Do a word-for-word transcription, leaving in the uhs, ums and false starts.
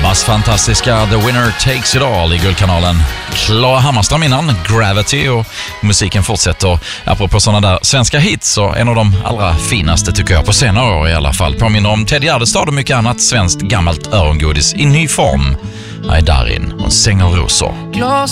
Mamas fantastiska The Winner Takes It All i Guldkanalen. Klara Hammarström innan, Gravity, och musiken fortsätter. Apropå sådana där svenska hits, så en av de allra finaste tycker jag på senare år i alla fall. Påminner om Ted Gärdestad och mycket annat svenskt gammalt örongodis i ny form. Här är Darin och Säng av rosor.